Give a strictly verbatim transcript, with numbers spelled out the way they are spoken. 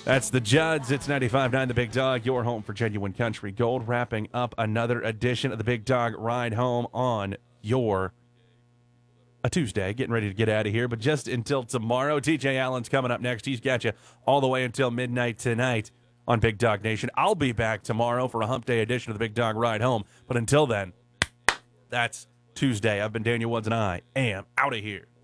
That's the Judds. It's ninety-five point nine The Big Dog, your home for genuine country gold, wrapping up another edition of the Big Dog Ride Home on your a Tuesday. Getting ready to get out of here, but just until tomorrow. T J Allen's coming up next. He's got you all the way until midnight tonight on Big Dog Nation. I'll be back tomorrow for a hump day edition of the Big Dog Ride Home, but until then, that's Tuesday. I've been Daniel Woods, and I am out of here.